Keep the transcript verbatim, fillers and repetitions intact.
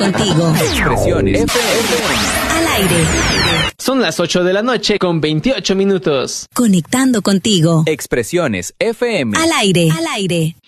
contigo. Expresiones F M. Al aire. Son las ocho de la noche con veintiocho minutos. Conectando contigo. Expresiones F M. Al aire. Al aire.